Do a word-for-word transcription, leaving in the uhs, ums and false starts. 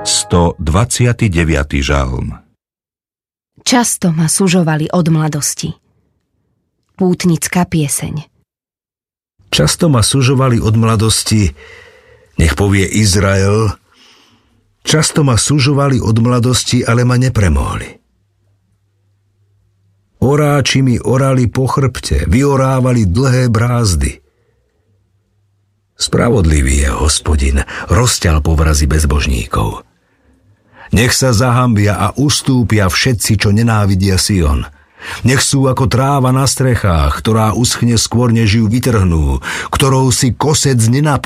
stodvadsiaty deviaty žalm. Často ma sužovali od mladosti. Pútnická pieseň. Často ma sužovali od mladosti, nech povie Izrael. Často ma sužovali od mladosti, ale ma nepremohli. Oráči mi orali po chrbte, vyorávali dlhé brázdy. Spravodlivý je Hospodin, rozťal povrazy bezbožníkov. Nech sa zahambia a ustúpia všetci, čo nenávidia Sion. Nech sú ako tráva na strechách, ktorá uschne skôr, než ju vytrhnú, ktorou si kosec nenapája.